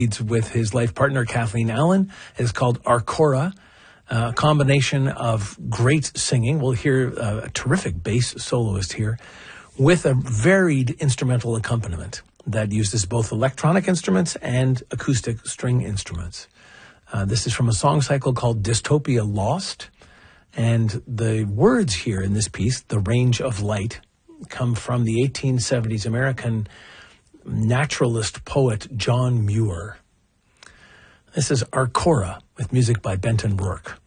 with his life partner, Kathleen Allen. It's called Arcora, a combination of great singing. We'll hear a terrific bass soloist here with a varied instrumental accompaniment that uses both electronic instruments and acoustic string instruments. This is from a song cycle called Dystopia Lost. And the words here in this piece, The Range of Light, come from the 1870s American naturalist poet John Muir. This is Arcora with music by Benton Rourke.